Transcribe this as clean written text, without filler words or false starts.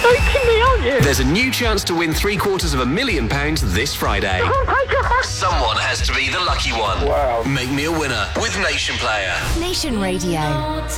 joking me, aren't you? There's a new chance to win £750,000 this Friday. Someone has to be the lucky one. Wow. Make me a winner with Nation Player. Nation Radio.